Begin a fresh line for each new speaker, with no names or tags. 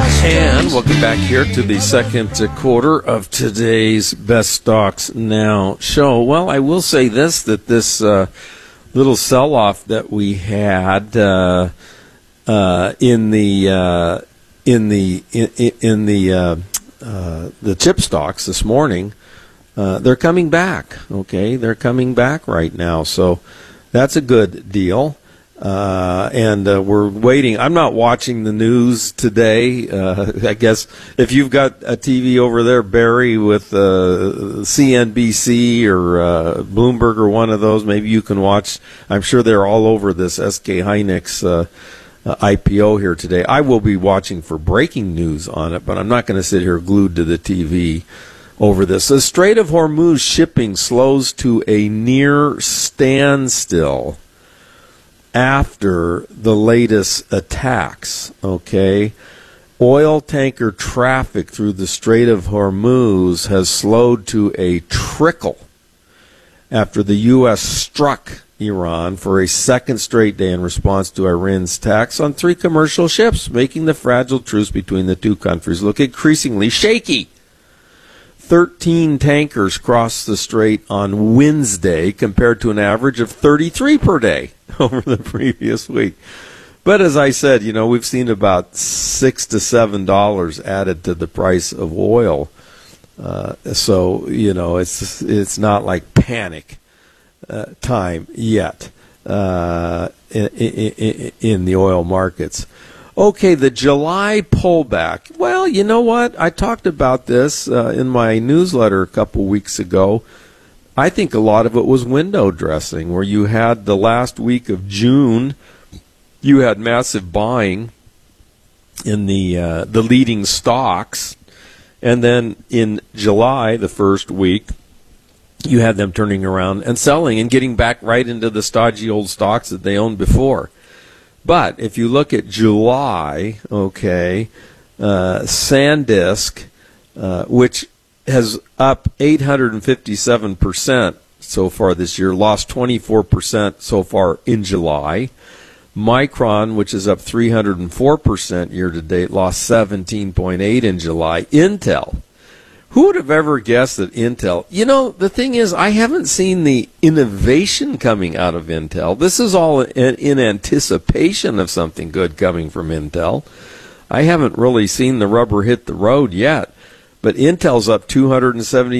And welcome back here to the second quarter of today's Best Stocks Now show. Well, I will say this, that this little sell-off that we had in the chip stocks this morning, they're coming back. Okay, they're coming back right now, so that's a good deal. And we're waiting. I'm not watching the news today. I guess if you've got a TV over there, Barry, with CNBC or Bloomberg or one of those, maybe you can watch. I'm sure they're all over this SK Hynix IPO here today. I will be watching for breaking news on it, but I'm not going to sit here glued to the TV over this. The Strait of Hormuz shipping slows to a near standstill after the latest attacks, okay? Oil tanker traffic through the Strait of Hormuz has slowed to a trickle after the U.S. struck Iran for a second straight day in response to Iran's attacks on 3 commercial ships, making the fragile truce between the two countries look increasingly shaky. 13 tankers crossed the strait on Wednesday compared to an average of 33 per day over the previous week. But as I said, we've seen about $6 to $7 added to the price of oil. So, it's not like panic time yet in the oil markets. Okay, the July pullback. Well, you know what? I talked about this in my newsletter a couple weeks ago. I think a lot of it was window dressing, where you had the last week of June, you had massive buying in the leading stocks, and then in July, the first week, you had them turning around and selling and getting back right into the stodgy old stocks that they owned before. But if you look at July, okay, SanDisk, which has up 857% so far this year, lost 24% so far in July. Micron, which is up 304% year to date, lost 17.8% in July. Intel. Who would have ever guessed that Intel? The thing is, I haven't seen the innovation coming out of Intel. This is all in anticipation of something good coming from Intel. I haven't really seen the rubber hit the road yet. But Intel's up 270.